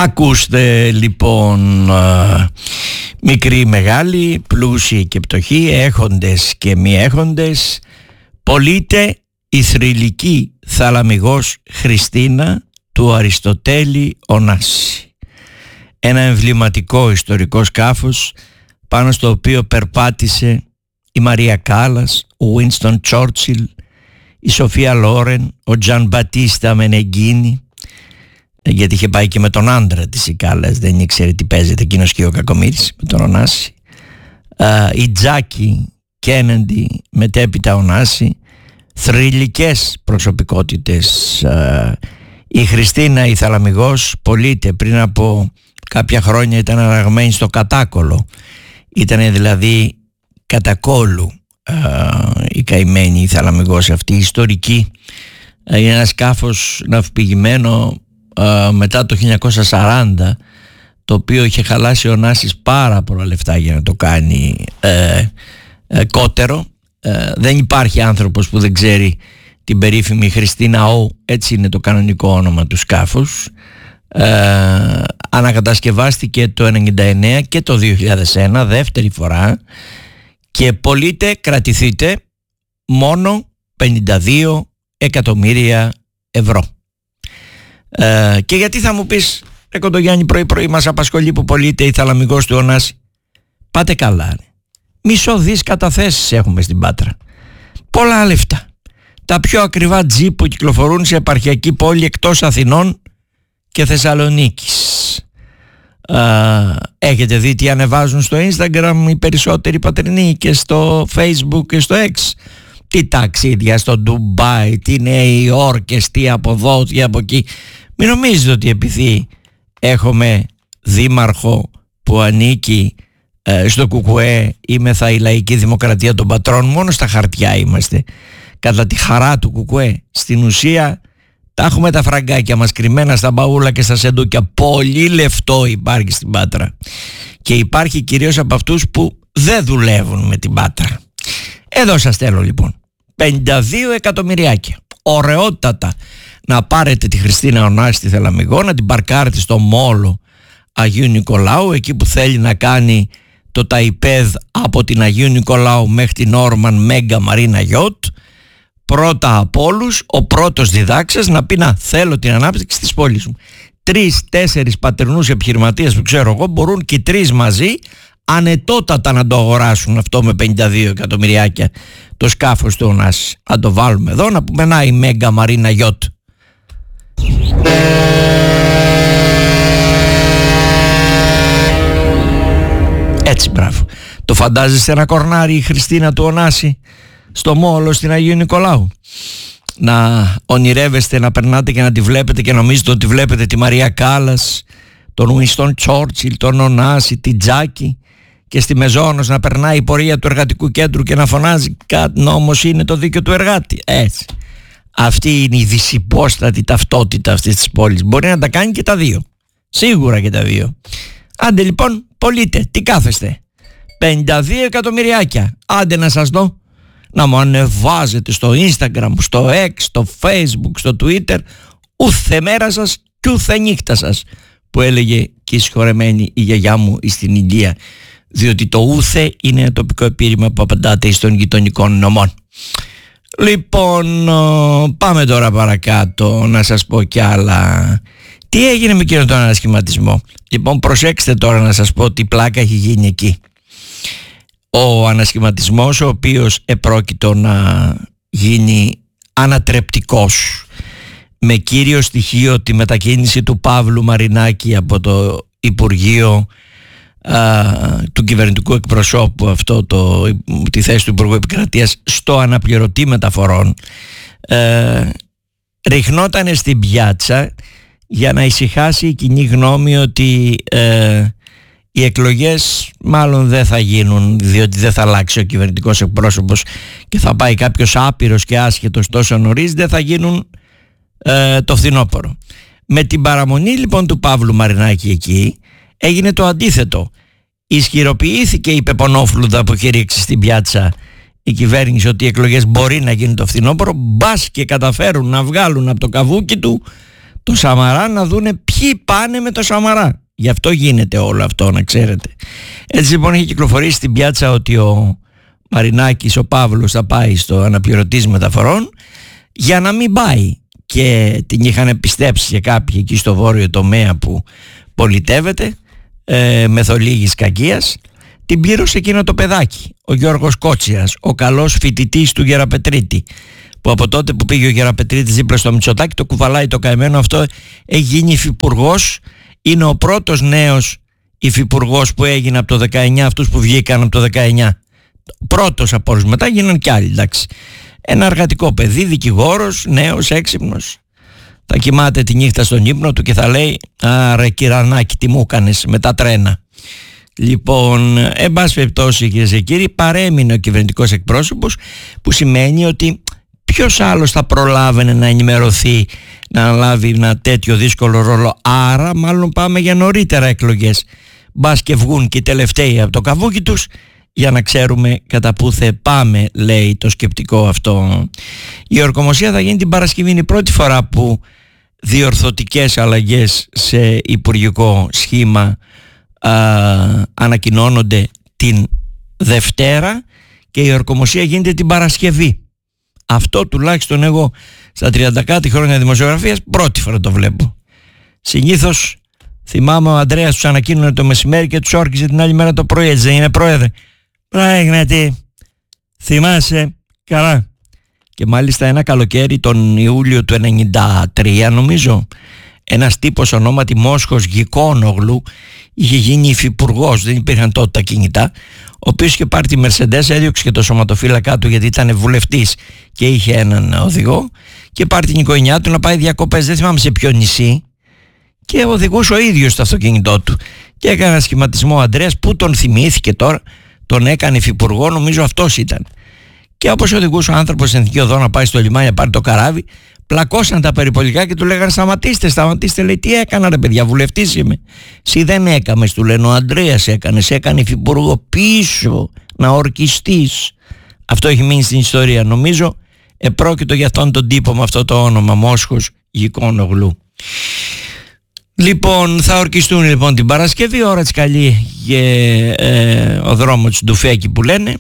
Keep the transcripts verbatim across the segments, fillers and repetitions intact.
Ακούστε λοιπόν, μικροί μεγάλοι, πλούσιοι και πτωχοί, έχοντες και μη έχοντες, πωλείται η θρυλική θαλαμιγός Χριστίνα του Αριστοτέλη Ωνάση. Ένα εμβληματικό ιστορικό σκάφος πάνω στο οποίο περπάτησε η Μαρία Κάλλας, ο Βίνστον Τσόρτσιλ, η Σοφία Λόρεν, ο Τζαν Μπατίστα Μενεγκίνη, γιατί είχε πάει και με τον άντρα της η Κάλλας, δεν ήξερε τι παίζεται εκείνος και ο Κακομοίρης με τον Ωνάση, uh, η Τζάκη Κένεντι, μετέπειτα Ωνάση, θρυλικές προσωπικότητες. uh, η Χριστίνα η Θαλαμιγός πωλείται πριν από κάποια χρόνια, ήταν αραγμένη στο κατάκολο, ήταν δηλαδή κατακόλου uh, η καημένη η Θαλαμιγός αυτή, η ιστορική. uh, είναι ένα σκάφος ναυπηγημένο Uh, μετά το χίλια εννιακόσια σαράντα, το οποίο είχε χαλάσει ο Ωνάσης πάρα πολλά λεφτά για να το κάνει ε, ε, κότερο. ε, δεν υπάρχει άνθρωπος που δεν ξέρει την περίφημη Χριστίνα Ο, έτσι είναι το κανονικό όνομα του σκάφους. ε, ανακατασκευάστηκε το ενενήντα εννέα και το δύο χιλιάδες ένα, δεύτερη φορά, και πωλείται, κρατηθείτε, μόνο πενήντα δύο εκατομμύρια ευρώ. Uh, και γιατί θα μου πεις, ρε Κοντογιάννη, πρωί πρωί μας απασχολεί που πωλείται η Θαλαμιγός του Ωνάση? Πάτε καλά, ρε. Μισό δις καταθέσεις έχουμε στην Πάτρα, πολλά λεφτά, τα πιο ακριβά τζιπ που κυκλοφορούν σε επαρχιακή πόλη εκτός Αθηνών και Θεσσαλονίκης. uh, Έχετε δει τι ανεβάζουν στο Instagram οι περισσότεροι πατρινοί και στο Facebook και στο X? Τι ταξίδια στο Ντουμπάι, τι Νέα Υόρκες, τι από εδώ, τι από εκεί. Μην νομίζετε ότι επειδή έχουμε δήμαρχο που ανήκει ε, στο Κουκουέ, είμεθα η λαϊκή δημοκρατία των πατρών. Μόνο στα χαρτιά είμαστε, κατά τη χαρά του Κουκουέ. Στην ουσία τα έχουμε τα φραγκάκια μας κρυμμένα στα μπαούλα και στα σεντούκια. Πολύ λεφτό υπάρχει στην Πάτρα, και υπάρχει κυρίως από αυτούς που δεν δουλεύουν με την Πάτρα. Εδώ σας θέλω λοιπόν πενήντα δύο εκατομμυριάκια, ωραιότατα, να πάρετε τη Χριστίνα Ωνάση στη Θαλαμιγό, να την παρκάρετε στο μόλο Αγίου Νικολάου, εκεί που θέλει να κάνει το ταϊπέδ από την Αγίου Νικολάου μέχρι την Όρμαν Μέγκα Μαρίνα Γιότ. Πρώτα από όλους, ο πρώτος διδάξας να πει να θέλω την ανάπτυξη της πόλης μου. Τρεις-τέσσερις πατερνούς επιχειρηματίες που ξέρω εγώ μπορούν και τρεις μαζί ανετότατα να το αγοράσουν αυτό με πενήντα δύο εκατομμυριάκια το σκάφος του Ωνάση. Αν το βάλουμε εδώ, να πούμε να η Μέγκα Μαρίνα Γιότ. Έτσι, μπράβο. Το φαντάζεστε ένα κορνάρι η Χριστίνα του Ωνάση στο μόλο στην Αγίου Νικολάου? Να ονειρεύεστε, να περνάτε και να τη βλέπετε και νομίζετε ότι βλέπετε τη Μαρία Κάλλας, τον Βίνστον Τσόρτσιλ, τον Ωνάση, την Τζάκη, και στη Μεζόνος να περνάει η πορεία του εργατικού κέντρου και να φωνάζει «Κάτι νόμος είναι το δίκαιο του εργάτη». Έτσι. Αυτή είναι η δυσυπόστατη ταυτότητα αυτής της πόλης. Μπορεί να τα κάνει και τα δύο. Σίγουρα και τα δύο. Άντε λοιπόν, πωλείτε. Τι κάθεστε? πενήντα δύο εκατομμυριάκια. Άντε να σας δω. Να μου ανεβάζετε στο Instagram, στο X, στο Facebook, στο Twitter. Ούθε μέρα σας και ούθε νύχτα σας, που έλεγε και η συγχωρεμένη η γιαγιά μου στην Ινδία, διότι το ούθε είναι ένα τοπικό επίρρημα που απαντάται εις των γειτονικών νομών. Λοιπόν, πάμε τώρα παρακάτω να σας πω κι άλλα. Τι έγινε με εκείνον τον ανασχηματισμό? Λοιπόν, προσέξτε τώρα να σας πω τι πλάκα έχει γίνει εκεί. Ο ανασχηματισμός, ο οποίος επρόκειτο να γίνει ανατρεπτικός, με κύριο στοιχείο τη μετακίνηση του Παύλου Μαρινάκη από το Υπουργείο α, του κυβερνητικού εκπροσώπου, αυτό το, τη θέση του Υπουργού Επικρατείας, στο αναπληρωτή μεταφορών, ε, ριχνόταν στην πιάτσα για να ησυχάσει η κοινή γνώμη ότι ε, οι εκλογές μάλλον δεν θα γίνουν, διότι δεν θα αλλάξει ο κυβερνητικός εκπρόσωπος και θα πάει κάποιος άπειρος και άσχετος τόσο νωρίς, δεν θα γίνουν ε, το φθινόπωρο. Με την παραμονή λοιπόν του Παύλου Μαρινάκη εκεί έγινε το αντίθετο. Ισχυροποιήθηκε η πεπονόφλουδα που είχε ρίξει στην πιάτσα η κυβέρνηση ότι οι εκλογές μπορεί να γίνουν το φθινόπωρο, μπας και καταφέρουν να βγάλουν από το καβούκι του το Σαμαρά να δούνε ποιοι πάνε με το Σαμαρά. Γι' αυτό γίνεται όλο αυτό, να ξέρετε. Έτσι λοιπόν έχει κυκλοφορήσει στην πιάτσα ότι ο Μαρινάκης, ο Παύλος, θα πάει στο αναπληρωτής μεταφορών για να μην πάει. Και την είχαν πιστέψει και κάποιοι εκεί στο βόρειο τομέα που πολιτεύεται, ε, μεθολίγης κακίας. Την πλήρωσε εκείνο το παιδάκι, ο Γιώργος Κότσιας, ο καλός φοιτητής του Γεραπετρίτη, που από τότε που πήγε ο Γεραπετρίτης δίπλα στο Μητσοτάκη το κουβαλάει το καημένο αυτό. Έχει γίνει υφυπουργός, είναι ο πρώτος νέος υφυπουργός που έγινε από το δεκαεννιά, αυτούς που βγήκαν από το δεκαεννιά. Πρώτος από όλους, μετά γίνανε κι άλλοι, εντάξει. Ένα εργατικό παιδί, δικηγόρος, νέος, έξυπνος. Θα κοιμάται τη νύχτα στον ύπνο του και θα λέει «Α, ρε κυρανάκι, τι μου έκανες με τα τρένα». Λοιπόν, εν πάση περιπτώσει, κυρίες και κύριοι, παρέμεινε ο κυβερνητικός εκπρόσωπος, που σημαίνει ότι ποιος άλλος θα προλάβαινε να ενημερωθεί, να λάβει ένα τέτοιο δύσκολο ρόλο. Άρα μάλλον πάμε για νωρίτερα εκλογές. Μπας και βγουν και οι τελευταίοι από το καβούκι τους, για να ξέρουμε κατά πού θα πάμε, λέει το σκεπτικό αυτό. Η ορκομοσία θα γίνει την Παρασκευή. Είναι η πρώτη φορά που διορθωτικές αλλαγές σε υπουργικό σχήμα α, ανακοινώνονται την Δευτέρα και η ορκομοσία γίνεται την Παρασκευή. Αυτό τουλάχιστον εγώ στα τριάντα κάτι χρόνια δημοσιογραφίας πρώτη φορά το βλέπω. Συνήθως θυμάμαι ο Ανδρέας τους ανακοίνωνε το μεσημέρι και τους όρκιζε την άλλη μέρα το πρωί. Έτσι δεν είναι, πρόεδρε? Πράγματι, θυμάσαι καλά. Και μάλιστα ένα καλοκαίρι τον Ιούλιο του ενενήντα τρία νομίζω, ένας τύπος ονόματι Μόσχος Γικόνογλου είχε γίνει υφυπουργός, δεν υπήρχαν τότε τα κινητά, ο οποίος είχε πάρει τη Mercedes, έδιωξε και το σωματοφύλακά του γιατί ήταν βουλευτής και είχε έναν οδηγό, και πάρει την οικογένειά του να πάει διακοπές, δεν θυμάμαι σε ποιο νησί, και οδηγούσε ο ίδιος το αυτοκίνητό του και έκανε ένα σχηματισμό. Ο Ανδρέας που τον θυμήθηκε τώρα, τον έκανε υφυπουργό, νομίζω αυτός ήταν. Και όπως οδηγούσε ο άνθρωπος στην εθνική οδό να πάει στο λιμάνι να πάρει το καράβι, πλακώσαν τα περιπολικά και του λέγανε σταματήστε, σταματήστε. Λέει, τι έκανα ρε παιδιά, βουλευτής είμαι. Εσύ δεν έκαμες, του λένε, ο Ανδρέας έκανε, σε έκανε υφυπουργό, πίσω να ορκιστείς. Αυτό έχει μείνει στην ιστορία. Νομίζω επρόκειτο για αυτόν τον τύπο με αυτό το όνομα, Μόσχος Γικόνογλου. Λοιπόν, θα ορκιστούν λοιπόν την Παρασκευή, ώρα της καλή και ε, ο δρόμος του Ντουφέκη που λένε,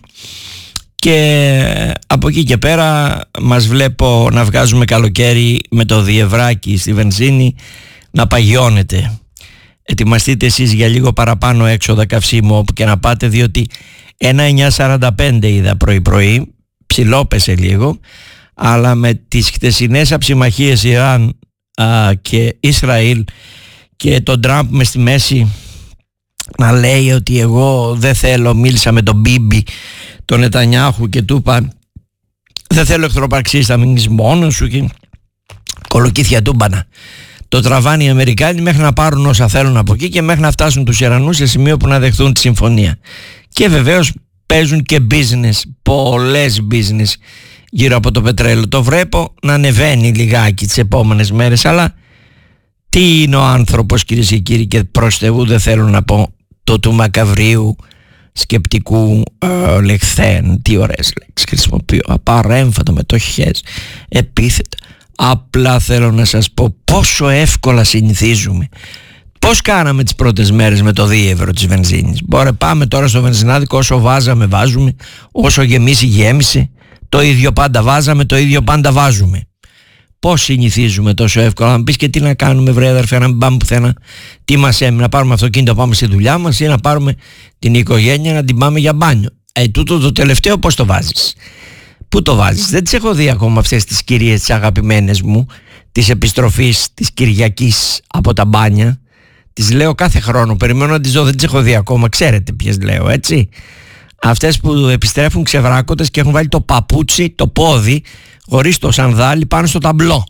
και από εκεί και πέρα μας βλέπω να βγάζουμε καλοκαίρι με το διευράκι στη βενζίνη να παγιώνεται. Ετοιμαστείτε εσείς για λίγο παραπάνω έξοδα καυσίμου όπου και να πάτε, διότι ένα εννιά σαράντα πέντε είδα πρωί πρωί, ψηλόπεσε λίγο, αλλά με τις χτεσινές αψιμαχίες Ιράν α, και Ισραήλ και τον Τραμπ μες στη μέση να λέει ότι εγώ δεν θέλω, μίλησα με τον Μπίμπι, τον Νετανιάχου και του είπα δεν θέλω εχθροπαρξίες, θα μείνεις μόνος σου, και κολοκύθια τούμπανα. Το τραβάνε οι Αμερικάνοι μέχρι να πάρουν όσα θέλουν από εκεί και μέχρι να φτάσουν τους Ιρανούς σε σημείο που να δεχθούν τη συμφωνία. Και βεβαίως παίζουν και business, πολλές business γύρω από το πετρέλαιο. Το βλέπω να ανεβαίνει λιγάκι τις επόμενες μέρες, αλλά τι είναι ο άνθρωπος, κυρίες και κύριοι, και προς Θεού δεν θέλω να πω το του μακαβρίου σκεπτικού ε, λεχθέν, τι ωραίες λέξεις χρησιμοποιώ, απαρέμφατο, μετοχές, επίθετα. Απλά θέλω να σας πω πόσο εύκολα συνηθίζουμε. Πώς κάναμε τις πρώτες μέρες με το δίευρο της βενζίνης. Μπορεί πάμε τώρα στο βενζινάδικο, όσο βάζαμε βάζουμε, όσο γεμίσει γέμισε, το ίδιο πάντα βάζαμε, το ίδιο πάντα βάζουμε. Πώς συνηθίζουμε τόσο εύκολα? Να πεις και τι να κάνουμε, βρε αδερφέ, να μην πάμε πουθενά. Τι μας έμεινε, να πάρουμε αυτοκίνητο, πάμε στη δουλειά μας, ή να πάρουμε την οικογένεια να την πάμε για μπάνιο? Ε, τούτο το τελευταίο πώς το βάζεις? Πού το βάζεις? Δεν τις έχω δει ακόμα αυτές τις κυρίες τις αγαπημένες μου της επιστροφής της Κυριακής από τα μπάνια. Τις λέω κάθε χρόνο, περιμένω να τις δω, δεν τις έχω δει ακόμα. Ξέρετε ποιες λέω, έτσι? Αυτές που επιστρέφουν ξεβράκωτες και έχουν βάλει το παπούτσι, το πόδι χωρίς το σανδάλι πάνω στο ταμπλό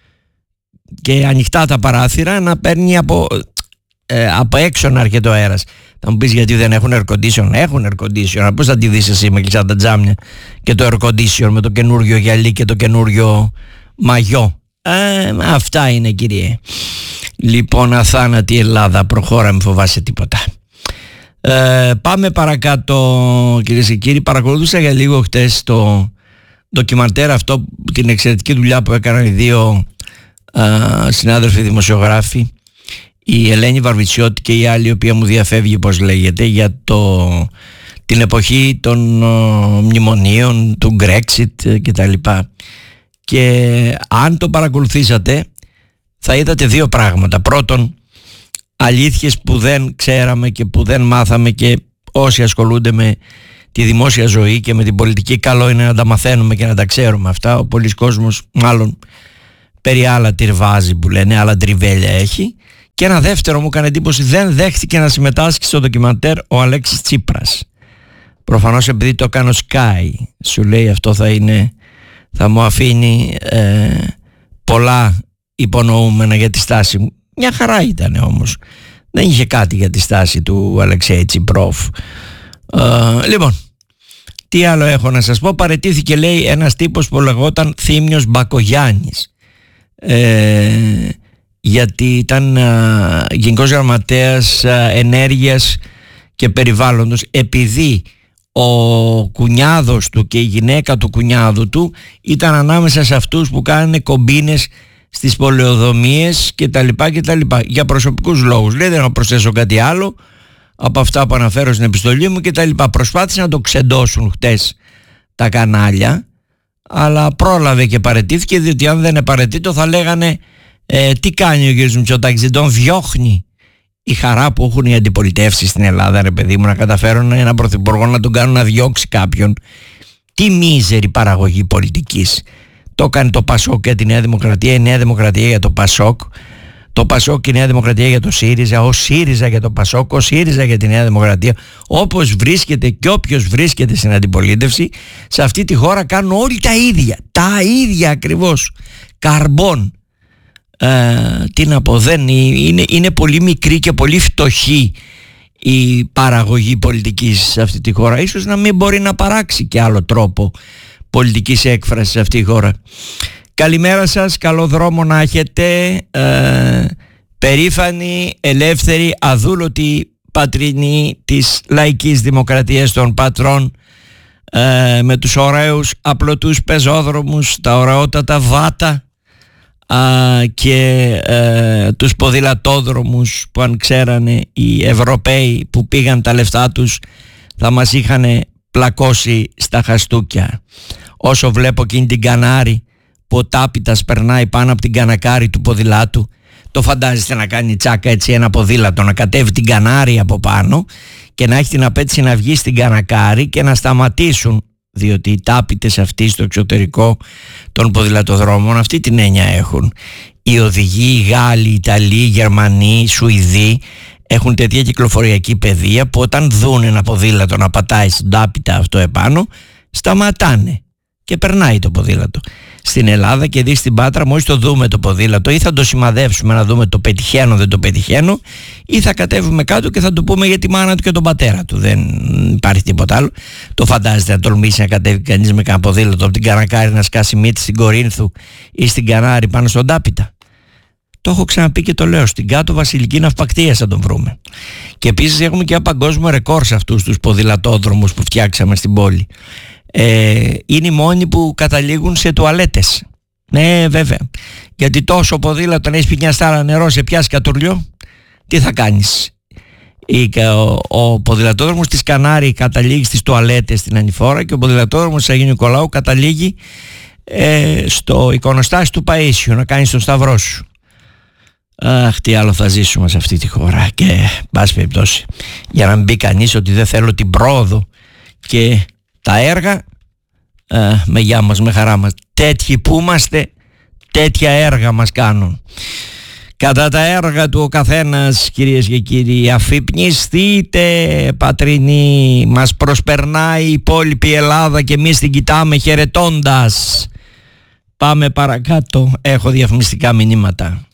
και ανοιχτά τα παράθυρα να παίρνει από, ε, από έξω να έρχεται ο αέρας. Θα μου πεις γιατί δεν έχουν air condition? Έχουν air condition. Πώς θα τη δεις εσύ με κλειστά τα τζάμια και το air condition με το καινούριο γυαλί και το καινούριο μαγιό? Ε, αυτά είναι, κύριε. Λοιπόν, αθάνατη Ελλάδα, προχώρα, μην φοβάσαι τίποτα. Ε, πάμε παρακάτω, κυρίες και κύριοι. Παρακολούθησα για λίγο χτες το ντοκιμαντέρ αυτό, την εξαιρετική δουλειά που έκαναν οι δύο α, συνάδελφοι δημοσιογράφοι, η Ελένη Βαρβιτσιώτη και η άλλη, η οποία μου διαφεύγει πώς λέγεται, για το, την εποχή των α, μνημονίων, του Brexit κτλ. Και αν το παρακολουθήσατε θα είδατε δύο πράγματα. Πρώτον, αλήθειες που δεν ξέραμε και που δεν μάθαμε, και όσοι ασχολούνται με τη δημόσια ζωή και με την πολιτική, καλό είναι να τα μαθαίνουμε και να τα ξέρουμε αυτά. Ο πολλής κόσμος μάλλον περί άλλα τυρβάζει, που λένε, άλλα τριβέλια έχει. Και ένα δεύτερο, μου έκανε εντύπωση, δεν δέχτηκε να συμμετάσχει στο ντοκιμαντέρ ο Αλέξης Τσίπρας. Προφανώς επειδή το κάνω Sky, σου λέει αυτό θα είναι, θα μου αφήνει ε, πολλά υπονοούμενα για τη στάση μου. Μια χαρά ήταν όμως, δεν είχε κάτι για τη στάση του Αλεξέη Τσιπρόφ. ε, Λοιπόν, τι άλλο έχω να σας πω. Παραιτήθηκε, λέει, ένας τύπος που λεγόταν Θήμιος Μπακογιάννης, ε, γιατί ήταν α, γενικός γραμματέας α, ενέργειας και περιβάλλοντος, επειδή ο κουνιάδος του και η γυναίκα του κουνιάδου του ήταν ανάμεσα σε αυτούς που κάνανε κομπίνες στις πολεοδομίες και τα λοιπά και τα λοιπά, για προσωπικούς λόγους. Λέει, δεν θα προσθέσω κάτι άλλο από αυτά που αναφέρω στην επιστολή μου και τα λοιπά. Προσπάθησαν να το ξεντώσουν χτες τα κανάλια, αλλά πρόλαβε και παραιτήθηκε, διότι αν δεν επαραιτήτω θα λέγανε ε, τι κάνει ο κ. Μητσοτάκης, δεν τον διώχνει. Η χαρά που έχουν οι αντιπολιτεύσεις στην Ελλάδα, ρε παιδί μου, να καταφέρουν ένα πρωθυπουργό να τον κάνουν να διώξει κάποιον. Τι μίζερη παραγωγή πολιτικής. Το έκανε το Πασόκ για τη Νέα Δημοκρατία, η Νέα Δημοκρατία για το Πασόκ, το Πασόκ και η Νέα Δημοκρατία για το ΣΥΡΙΖΑ, ο ΣΥΡΙΖΑ για το Πασόκ, ο ΣΥΡΙΖΑ για τη Νέα Δημοκρατία. Όπως βρίσκεται και όποιος βρίσκεται στην αντιπολίτευση, σε αυτή τη χώρα κάνουν όλοι τα ίδια. Τα ίδια ακριβώς. Καρμπών. Ε, τι να πω, δεν είναι, είναι πολύ μικρή και πολύ φτωχή η παραγωγή πολιτικής σε αυτή τη χώρα. Ίσως να μην μπορεί να παράξει και άλλο τρόπο πολιτικής έκφρασης σε αυτή τη χώρα. Καλημέρα σας, καλό δρόμο να έχετε. ε, Περήφανη, ελεύθερη, αδούλωτη πατρινή της λαϊκής δημοκρατίας των πατρών, ε, με τους ωραίους απλωτούς πεζόδρομους, τα ωραιότατα βάτα, Α, και ε, τους ποδηλατόδρομους που, αν ξέρανε οι Ευρωπαίοι που πήγαν τα λεφτά τους, θα μας είχαν πλακώσει στα χαστούκια. Όσο βλέπω εκείνη την κανάρι που ο τάπητας περνάει πάνω από την κανακάρι του ποδηλάτου, το φαντάζεστε να κάνει τσάκα έτσι ένα ποδήλατο, να κατέβει την κανάρι από πάνω και να έχει την απέτηση να βγει στην κανακάρι και να σταματήσουν, διότι οι τάπητες αυτοί στο εξωτερικό των ποδηλατοδρόμων αυτή την έννοια έχουν. Οι οδηγοί, οι Γάλλοι, οι Ιταλοί, οι Γερμανοί, οι Σουηδοί έχουν τέτοια κυκλοφοριακή παιδεία που όταν δουν ένα ποδήλατο να πατάει στον τάπητα αυτό επάνω, σταματάνε και περνάει το ποδήλατο. Στην Ελλάδα και δει στην Πάτρα, μόλις το δούμε το ποδήλατο, ή θα το σημαδεύσουμε να δούμε το πετυχαίνω δεν το πετυχαίνω, ή θα κατέβουμε κάτω και θα του πούμε για τη μάνα του και τον πατέρα του. Δεν υπάρχει τίποτα άλλο. Το φαντάζεστε να τολμήσει να κατέβει κανείς με κανένα ποδήλατο από την Κανακάρη να σκάσει μύτη στην Κορίνθου ή στην Κανάρη πάνω στον τάπητα? Το έχω ξαναπεί και το λέω. Στην κάτω βασιλική ναυπακτία θα τον βρούμε. Και επίσης έχουμε και ένα παγκόσμιο ρεκόρ σε αυτούς τους ποδηλατόδρομους που φτιάξαμε στην πόλη. Ε, είναι οι μόνοι που καταλήγουν σε τουαλέτες. Ναι, βέβαια. Γιατί τόσο ποδήλατο να έχεις πει μια στάρα νερό, σε πιάσει κατουρλιό, τι θα κάνεις? Ο, ο ποδηλατόδρομος της Κανάρη καταλήγει στις τουαλέτες στην Ανηφόρα και ο ποδηλατόδρομος της Αγίου Νικολάου καταλήγει ε, στο εικονοστάσιο του Παΐσιου, να κάνεις το σταυρό σου. Αχ, τι άλλο θα ζήσουμε σε αυτή τη χώρα. Και πάση περιπτώσει, για να μην πει κανείς ότι δεν θέλω την πρόοδο και τα έργα, ε, με γεια μας, με χαρά μας. Τέτοιοι που είμαστε, τέτοια έργα μας κάνουν. Κατά τα έργα του ο καθένας, κυρίες και κύριοι, αφυπνιστείτε πατρινοί. Μας προσπερνάει η υπόλοιπη Ελλάδα και εμείς την κοιτάμε χαιρετώντας. Πάμε παρακάτω, έχω διαφημιστικά μηνύματα.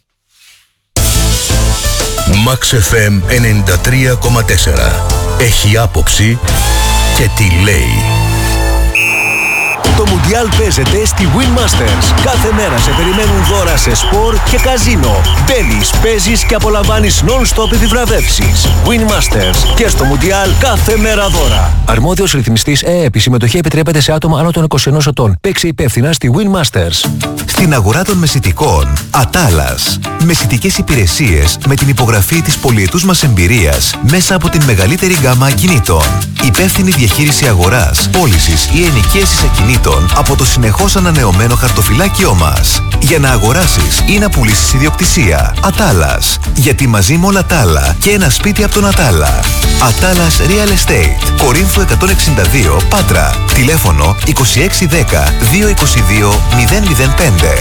Max εφ εμ ενενήντα τρία κόμμα τέσσερα. Έχει άποψη και τι λέει. Το Μουντιάλ παίζεται στη Win Masters. Κάθε μέρα σε περιμένουν δώρα σε σπορ και καζίνο. Μπαίνεις, παίζεις και απολαμβάνεις non-stop επιβραβεύσεις. Win Masters και στο Μουντιάλ κάθε μέρα δώρα. Αρμόδιος ρυθμιστής ΕΕΠ. Η συμμετοχή επιτρέπεται σε άτομα άνω των είκοσι ενός ετών. Παίξε υπεύθυνα στη Win Masters. Στην αγορά των μεσητικών, Ατάλας. Μεσητικές υπηρεσίες με την υπογραφή της πολυετούς μας εμπειρίας μέσα από την μεγαλύτερη γκάμα ακινήτων. Υπεύθυνη διαχείριση αγοράς, πώλησης ή ενοικίασης ακινήτων από το συνεχώς ανανεωμένο χαρτοφυλάκιό μας. Για να αγοράσεις ή να πουλήσεις ιδιοκτησία. Ατάλας. Γιατί μαζί με όλα τα άλλα και ένα σπίτι από τον Ατάλα. Ατάλας Real Estate. Κορίνθου εκατόν εξήντα δύο, Πάτρα. Τηλέφωνο είκοσι έξι δέκα δύο είκοσι δύο μηδέν μηδέν πέντε.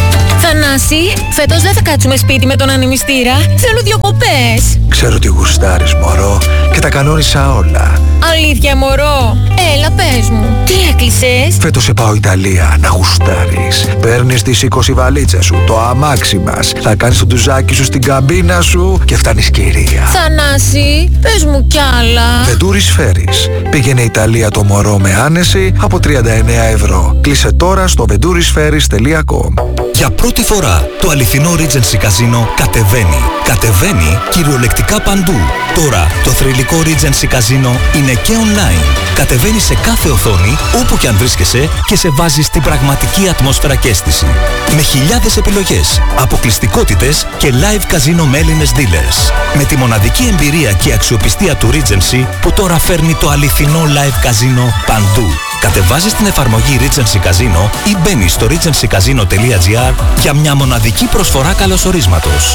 Θανάση, φέτος δεν θα κάτσουμε σπίτι με τον ανεμιστήρα. Θέλω διακοπές. Ξέρω τι γουστάρεις, μωρό, και τα κανόνισα όλα. Αλήθεια, μωρό. Έλα, πες μου. Τι έκλεισες? Φέτος σε πάω Ιταλία να γουστάρεις. Παίρνεις τις είκοσι βαλίτσες σου, το αμάξι μας. Θα κάνεις το ντουζάκι σου στην καμπίνα σου και φτάνεις κυρία. Θανάση, πες μου κι άλλα. Ventouris Ferries. Πήγαινε Ιταλία το μωρό με άνεση από τριάντα εννέα ευρώ. Κλείσε τώρα στο ventouris ferries τελεία com. Για πρώτη φορά το αληθινό Regency Casino κατεβαίνει. Κατεβαίνει κυριολεκτικά παντού. Τώρα το θρυλικό Regency Casino είναι και online. Κατεβαίνει σε κάθε οθόνη όπου και αν βρίσκεσαι και σε βάζει στην πραγματική ατμόσφαιρα και αίσθηση. Με χιλιάδες επιλογές, αποκλειστικότητες και live casino με Έλληνες dealers. Με τη μοναδική εμπειρία και αξιοπιστία του Regency που τώρα φέρνει το αληθινό live casino παντού. Κατεβάζεις την εφαρμογή Regency Casino ή μπαίνεις στο regency casino τελεία gr για μια μοναδική προσφορά καλωσορίσματος.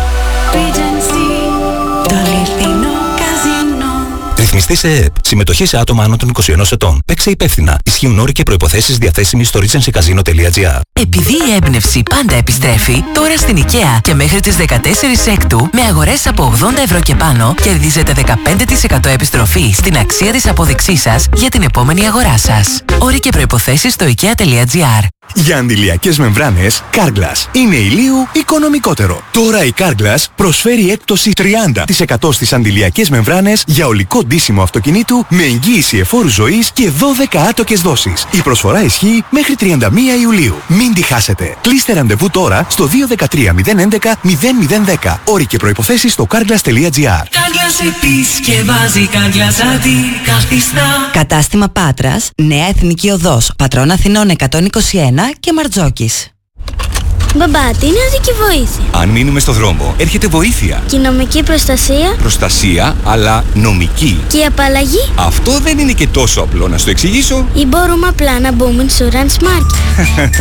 Regency, το αληθινό καζίνο. Ρυθμιστής ΕΕΠ. Συμμετοχή σε άτομα άνω των είκοσι ενός ετών. Παίξε υπεύθυνα. Ισχύουν όροι και προϋποθέσεις διαθέσιμοι στο regency casino τελεία gr. Επειδή η έμπνευση πάντα επιστρέφει, τώρα στην IKEA και μέχρι τις δεκατέσσερις Έκτου με αγορές από ογδόντα ευρώ και πάνω κερδίζετε δεκαπέντε τοις εκατό επιστροφή στην αξία της απόδειξής σας για την επόμενη αγορά σας. Όροι και προϋποθέσεις στο ikea τελεία gr. Για αντιλιακές μεμβράνες, Carglass είναι ηλίου οικονομικότερο. Τώρα η Carglass προσφέρει έκπτωση τριάντα τοις εκατό στις αντιλιακές μεμβράνες για ολικό ντύσιμο αυτοκινήτου με εγγύηση εφόρου ζωής και δώδεκα άτοκες δόσεις. Η προσφορά ισχύει μέχρι τριάντα μία Ιουλίου. Μην τη χάσετε. Κλείστε ραντεβού τώρα στο δύο ένα τρία μηδέν έντεκα μηδέν μηδέν δέκα. Όροι και προϋποθέσεις στο carglass τελεία gr. Carglass επισκευάζει, Carglass αντικαθιστά. Κατάστημα Πάτρας, Νέα Εθνική Οδός, Πατρών Αθηνών εκατόν είκοσι ένα και Μαρτζόκης. Μπαμπά, τι είναι δική βοήθεια? Αν μείνουμε στο δρόμο, έρχεται βοήθεια. Και η νομική προστασία? Προστασία, αλλά νομική. Και η απαλλαγή? Αυτό δεν είναι και τόσο απλό να στο εξηγήσω. Ή μπορούμε απλά να μπούμε Insurance Market?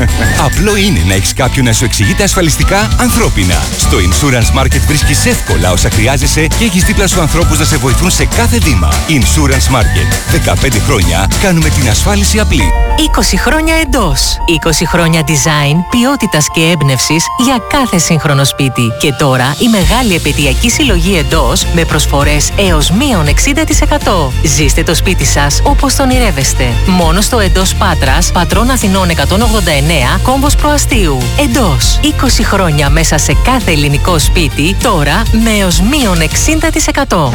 Απλό είναι να έχεις κάποιον να σου εξηγείται ασφαλιστικά ανθρώπινα. Στο Insurance Market βρίσκεις εύκολα όσα χρειάζεσαι και έχεις δίπλα σου ανθρώπους να σε βοηθούν σε κάθε βήμα. Insurance Market. δεκαπέντε χρόνια κάνουμε την ασφάλιση απλή. είκοσι χρόνια εντός. είκοσι χρόνια design, ποιότητας και έμπνευσης για κάθε σύγχρονο σπίτι. Και τώρα η μεγάλη επαιτειακή συλλογή εντός με προσφορές έως μείον εξήντα τοις εκατό. Ζήστε το σπίτι σας όπως τον ονειρεύεστε. Μόνο στο εντός Πάτρας, Πατρών Αθηνών εκατόν ογδόντα εννέα, Κόμβος Προαστίου. Εντός. είκοσι χρόνια μέσα σε κάθε ελληνικό σπίτι, τώρα με έως μείον εξήντα τοις εκατό.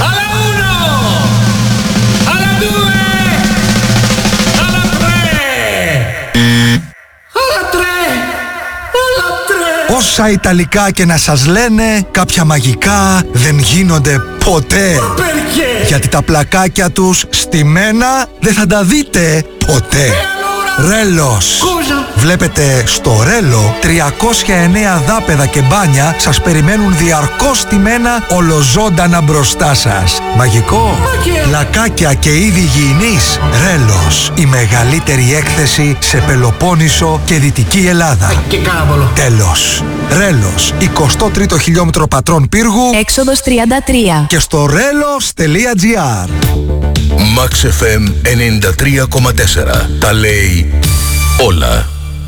Όσα Ιταλικά και να σας λένε, κάποια μαγικά δεν γίνονται ποτέ. Γιατί τα πλακάκια τους στημένα δεν θα τα δείτε ποτέ. Ρέλος. Βλέπετε, στο Ρέλο τριακόσια εννέα δάπεδα και μπάνια σας περιμένουν διαρκώς στημένα ολοζώντανα μπροστά σας. Μαγικό. Πλακάκια και είδη υγιεινής. Ρέλος. Η μεγαλύτερη έκθεση σε Πελοπόννησο και Δυτική Ελλάδα. Και κάραβολο. Τέλος. Ρέλος. εικοστό τρίτο χιλιόμετρο Πατρών Πύργου. Έξοδος τριάντα τρία. Και στο ρέλος τελεία gr. Max εφ εμ ενενήντα τρία κόμμα τέσσερα. Τα λέει όλα.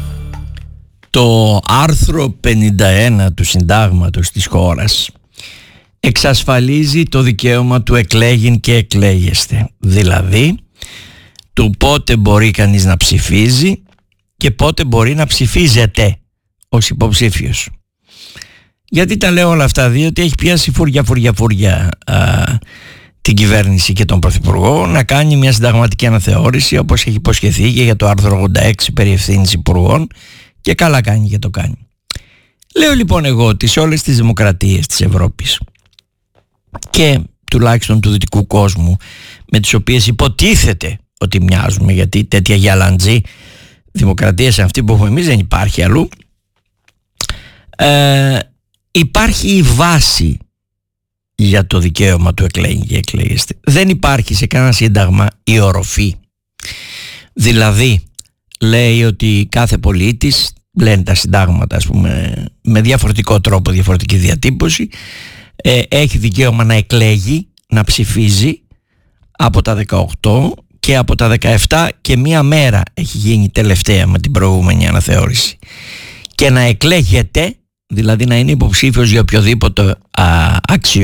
Το άρθρο πενήντα ένα του συντάγματος της χώρας εξασφαλίζει το δικαίωμα του εκλέγειν και εκλέγεστε. Δηλαδή, του πότε μπορεί κανείς να ψηφίζει και πότε μπορεί να ψηφίζεται ως υποψήφιος. Γιατί τα λέω όλα αυτά? Διότι έχει πιάσει φούρια φούρια φούρια α, την κυβέρνηση και τον Πρωθυπουργό να κάνει μια συνταγματική αναθεώρηση, όπως έχει υποσχεθεί και για το άρθρο ογδόντα έξι περί ευθύνης υπουργών, και καλά κάνει και το κάνει. Λέω λοιπόν εγώ ότι σε όλες τις δημοκρατίες της Ευρώπης και τουλάχιστον του δυτικού κόσμου, με τις οποίες υποτίθεται ότι μοιάζουμε, γιατί τέτοια γυαλαντζή δημοκρατία σε αυτή που έχουμε εμείς δεν υπάρχει αλλού, ε, υπάρχει η βάση για το δικαίωμα του εκλέγει και εκλέγεστε. Δεν υπάρχει σε κανένα σύνταγμα η οροφή. Δηλαδή λέει ότι κάθε πολίτης, λένε τα συντάγματα ας πούμε με διαφορετικό τρόπο, διαφορετική διατύπωση, ε, έχει δικαίωμα να εκλέγει, να ψηφίζει από τα δεκαοκτώ, και από τα δεκαεπτά και μία μέρα έχει γίνει τελευταία με την προηγούμενη αναθεώρηση, και να εκλέγεται, δηλαδή να είναι υποψήφιος για οποιοδήποτε α, αξιό